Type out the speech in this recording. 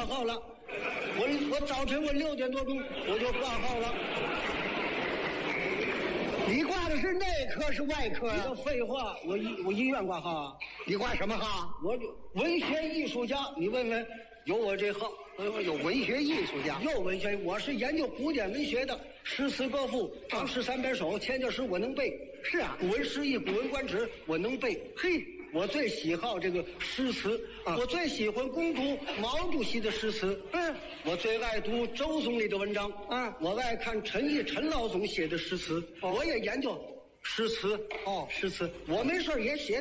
挂号了。我早晨6点多钟我就挂号了。 你挂的是内科是外科呀？ 你这废话，我医院挂号啊。 你挂什么号？ 我文学艺术家，你问问，有我这号。 有文学艺术家， 有文学，我是研究古典文学的，诗词歌赋、唐诗300首、千家诗我能背。 是啊， 古文诗意、古文观止我能背。 嘿， 我最喜好这个诗词，我最喜欢攻读毛主席的诗词。我最爱读周总理的文章。我爱看陈毅陈老总写的诗词。我也研究诗词。诗词，我没事也写。